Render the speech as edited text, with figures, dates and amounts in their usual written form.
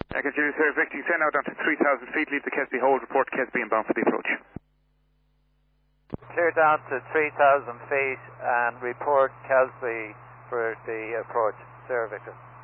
I can do, sir. Victor, send out down to 3,000 feet, leave the Kesby hold, report Kesby inbound for the approach. Clear down to 3,000 feet and report Kesby for the approach. Sir Victor.